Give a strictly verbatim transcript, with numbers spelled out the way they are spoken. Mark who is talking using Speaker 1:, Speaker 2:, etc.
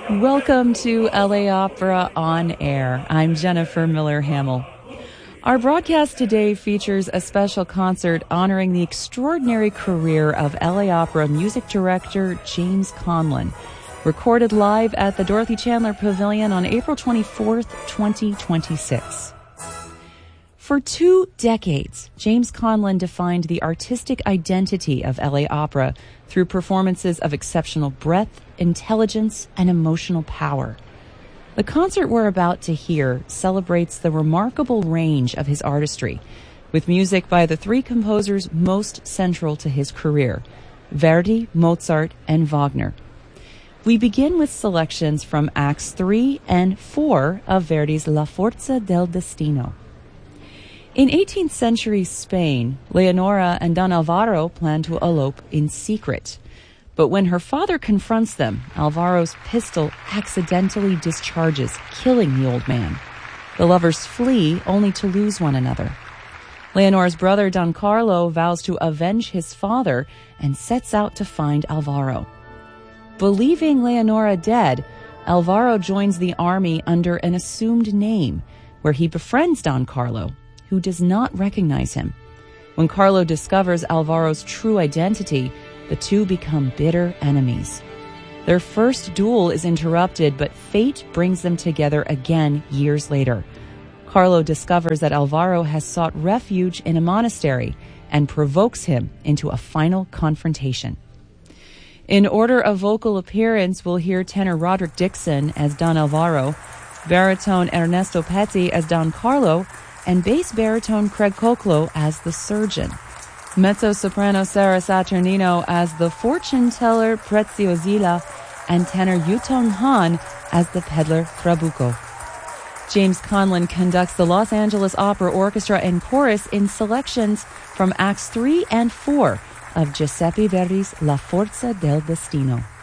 Speaker 1: Welcome to L A Opera On Air. I'm Jennifer Miller-Hamill. Our broadcast today features a special concert honoring the extraordinary career of L A Opera music director James Conlon, recorded live at the Dorothy Chandler Pavilion on April twenty-fourth, twenty twenty-six. For two decades, James Conlon defined the artistic identity of L A Opera through performances of exceptional breadth, intelligence, and emotional power. The concert we're about to hear celebrates the remarkable range of his artistry, with music by the three composers most central to his career, Verdi, Mozart, and Wagner. We begin with selections from Acts three and four of Verdi's La Forza del Destino. In eighteenth century Spain, Leonora and Don Alvaro plan to elope in secret. But when her father confronts them, Alvaro's pistol accidentally discharges, killing the old man. The lovers flee, only to lose one another. Leonora's brother Don Carlo vows to avenge his father and sets out to find Alvaro. Believing Leonora dead, Alvaro joins the army under an assumed name, where he befriends Don Carlo, who does not recognize him. When Carlo discovers Alvaro's true identity, the two become bitter enemies. Their first duel is interrupted, but fate brings them together again years later. Carlo discovers that Alvaro has sought refuge in a monastery and provokes him into a final confrontation. In order of vocal appearance, we'll hear tenor Roderick Dixon as Don Alvaro, baritone Ernesto Petti as Don Carlo, and bass baritone Craig Koklo as the surgeon. Mezzo-soprano Sarah Saturnino as the fortune teller Preziosilla, and tenor Yutong Han as the peddler Trabuco. James Conlon conducts the Los Angeles Opera Orchestra and Chorus in selections from Acts three and four of Giuseppe Verdi's La Forza del Destino.